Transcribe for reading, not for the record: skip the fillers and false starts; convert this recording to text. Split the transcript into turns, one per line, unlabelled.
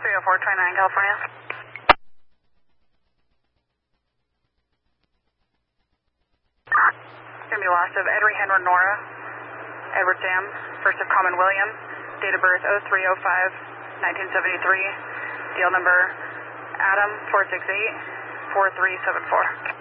30429 California. Going to be loss of Edward Henry Nora, Edward Sam, first of common William, date of birth 03/05/1973, deal number Adam 468-4374.